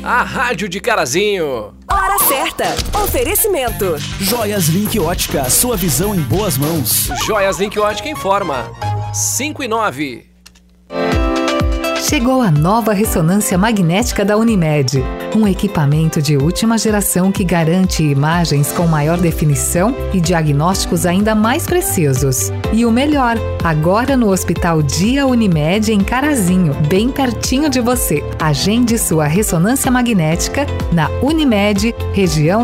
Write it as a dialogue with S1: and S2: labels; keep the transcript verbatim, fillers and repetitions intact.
S1: a rádio de Carazinho.
S2: Hora certa. Oferecimento.
S3: Joias Link Ótica, sua visão em boas mãos.
S1: Joias Link Ótica informa. cinco e nove.
S4: Chegou a nova ressonância magnética da Unimed. Um equipamento de última geração que garante imagens com maior definição e diagnósticos ainda mais precisos. E o melhor, agora no Hospital Dia Unimed em Carazinho, bem pertinho de você. Agende sua ressonância magnética na Unimed, região